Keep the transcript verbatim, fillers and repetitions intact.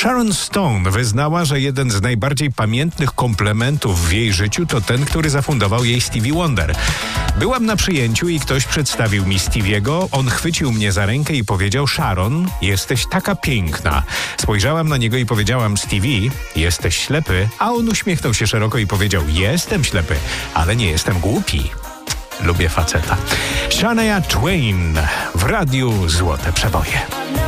Sharon Stone wyznała, że jeden z najbardziej pamiętnych komplementów w jej życiu to ten, który zafundował jej Stevie Wonder. Byłam na przyjęciu i ktoś przedstawił mi Stevie'ego. On chwycił mnie za rękę i powiedział: Sharon, jesteś taka piękna. Spojrzałam na niego i powiedziałam: Stevie, jesteś ślepy? A on uśmiechnął się szeroko i powiedział: jestem ślepy, ale nie jestem głupi. Lubię faceta. Shania Twain w radiu Złote Przeboje.